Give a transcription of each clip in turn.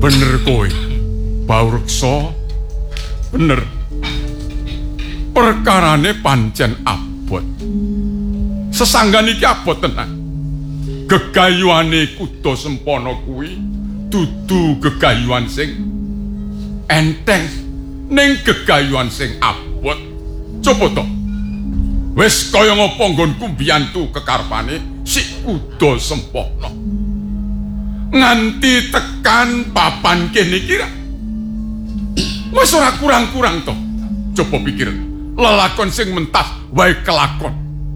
Bener kowe, Baureksa. Bener. Perkarane pancen abot. Sesanggan iki abot tenan. Gegayuane Kuda Sempana kuwi dudu gegayuan sing enteng, ning gegayuan sing abot. Coba to. Wis kaya ngapa nggonku mbiyantu kekarepane si Kuda Sempana. Nganti tekan papan kene iki ra. Wis ora kurang-kurang to. Coba pikir, lelakon sing mentas wae kelakon.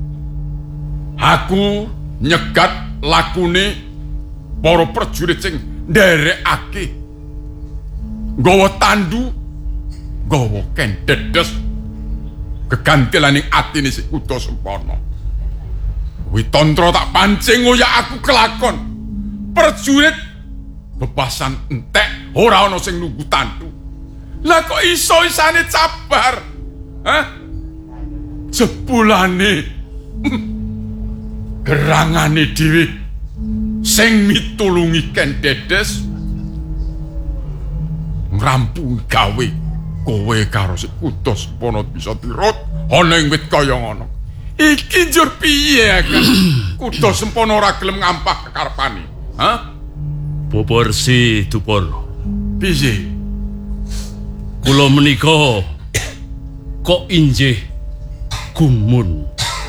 Aku nyegat lakune para prajurit sing nderekake. Nggawa tandu, nggawa kendedes. Kegantilaning atine si Kuda Sempana. Witantra tak pancing ngoyak aku kelakon. Prajurit bebasan entek ora ana sing nunggu tandu. Lah kok iso-isane cabar? Hah? Jebulane gerangane dhewe sing mitulungi Kendedes ngrampungi gawe kowe karo si Kuda Sempana bisa dirut ana ing wit kaya ngono. Iki njur piye kan? Kuda Sempana ora gelem ngampah kekarepane. Hah? Boborsi Dupur. Piye? Kula menika kok injih gumun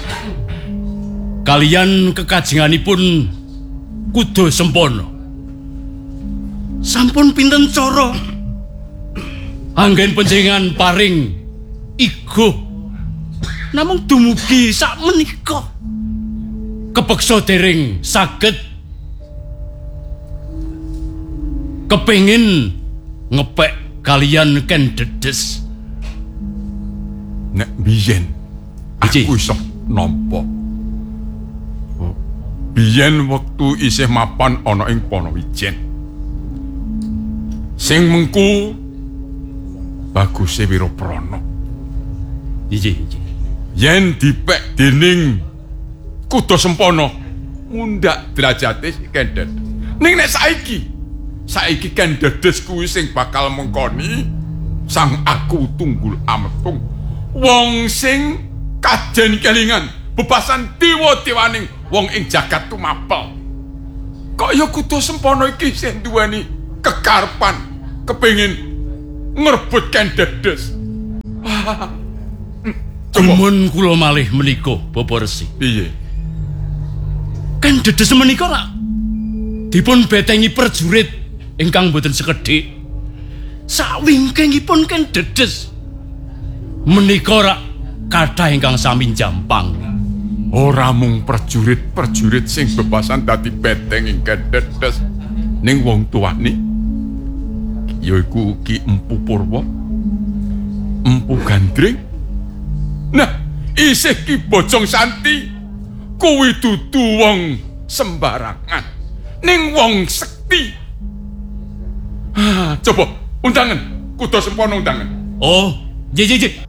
kalian kekajenganipun Kuda Sempana. Sampun pinten cara anggen panjenengan paring igo namung dumugi sak menika kepeksa dereng saged kepengin ngepek kalian Kendedes. Nek biyen aku iso nampa. Biyen wektu isih mapan ana ing Panawijen. Sing mengku Baguse Wiraprana. Iki. Yen dipek dening Kuda Sempana mundhak derajate si Kendedes. Ning nek saiki Kendedes kuwi sing bakal mengkoni sang aku tunggul ametung wong sing kajen kelingan bebasan dewa-dewaning wong ing jagat tumapel. Kok ya Kuda Sempana iki sing duweni kekarepan kepengin ngrebut Kendedes. Gumun kula malih menika Bapak Resi. Piye? Kendedes menika rak dipun betengi prajurit ingkang boten sekedhik. Sawingkingipun Kendedes menika rak kathah ingkang sami jampang. Ora mung prajurit sing bebasan dadi beteng ing Kendedes ning wong tuwane yaiku Ki Empu Purwa, Empu Gandring. Nah, isih Ki Bojong Santi kuwi dudu wong sembarangan ning wong sekti. Coba undangan Kuda Sempana undangan. Oh, nggih.